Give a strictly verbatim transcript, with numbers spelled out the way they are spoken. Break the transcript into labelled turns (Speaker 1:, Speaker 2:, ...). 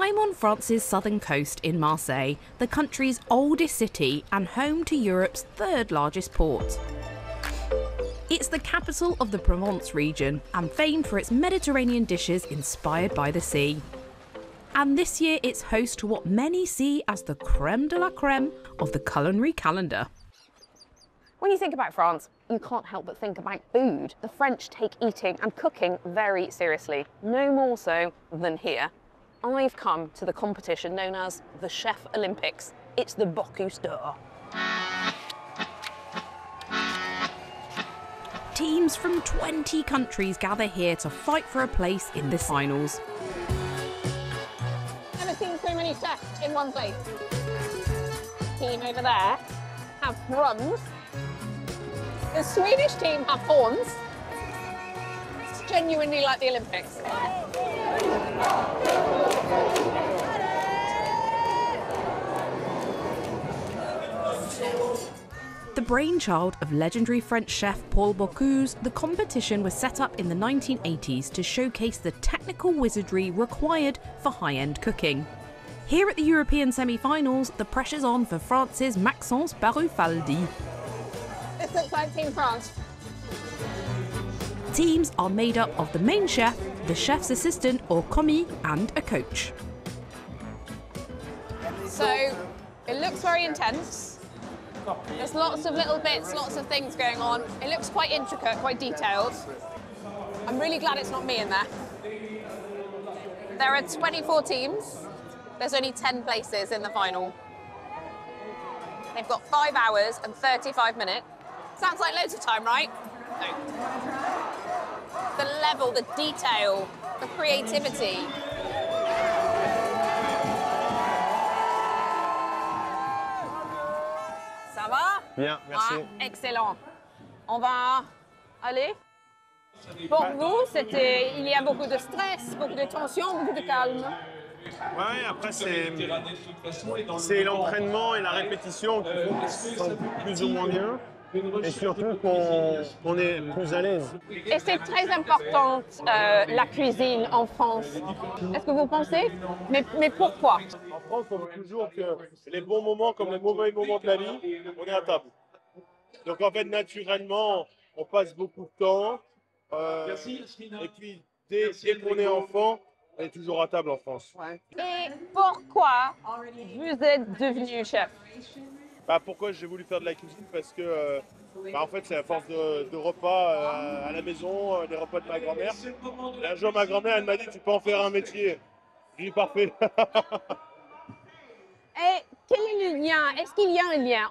Speaker 1: I'm on France's southern coast in Marseille, the country's oldest city and home to Europe's third largest port. It's the capital of the Provence region and famed for its Mediterranean dishes inspired by the sea. And this year it's host to what many see as the creme de la creme of the culinary calendar.
Speaker 2: When you think about France, you can't help but think about food. The French take eating and cooking very seriously, no more so than here. I've come to the competition known as the Chef Olympics. It's the Bocuse d'Or.
Speaker 1: Teams from twenty countries gather here to fight for a place in the finals.
Speaker 2: Never seen so many chefs in one place. Team over there have drums. The Swedish team have horns. It's genuinely like the Olympics.
Speaker 1: The brainchild of legendary French chef Paul Bocuse, the competition was set up in the nineteen eighties to showcase the technical wizardry required for high-end cooking. Here at the European semi-finals, the pressure's on for France's Maxence Barufaldi.
Speaker 2: This looks like Team France.
Speaker 1: Teams are made up of the main chef, the chef's assistant or commis, and a coach.
Speaker 2: So, it looks very intense. There's lots of little bits, lots of things going on. It looks quite intricate, quite detailed. I'm really glad it's not me in there. There are twenty-four teams. There's only ten places in the final. They've got five hours and thirty-five minutes. Sounds like loads of time, right? No. The level, the detail, the creativity. Ça va?
Speaker 3: Bien, merci.
Speaker 2: Ah, excellent. On va aller? Pour vous, c'était, il y a beaucoup de stress, beaucoup de tension, beaucoup de calme.
Speaker 3: Ouais, après c'est c'est l'entraînement et la répétition qui font qu'on se sent plus ou moins bien et surtout qu'on qu'on est plus à l'aise.
Speaker 2: Et c'est très important euh, la cuisine en France. Est-ce que vous pensez? Mais, mais pourquoi?
Speaker 3: En France, on dit toujours que les bons moments comme les mauvais moments de la vie, on est à table. Donc en fait, naturellement, on passe beaucoup de temps. Euh, et puis, dès, dès qu'on est enfant, on est toujours à table en France.
Speaker 2: Ouais. Et pourquoi vous êtes devenu chef?
Speaker 3: Bah, pourquoi j'ai voulu faire de la cuisine? Parce que euh, bah, en fait, c'est à force de, de repas euh, à la maison, euh, les repas de ma grand-mère. Et un jour, ma grand-mère, elle m'a dit, tu peux en faire un métier. J'ai dit, parfait.
Speaker 2: Et quel est le lien? Est-ce qu'il y a un lien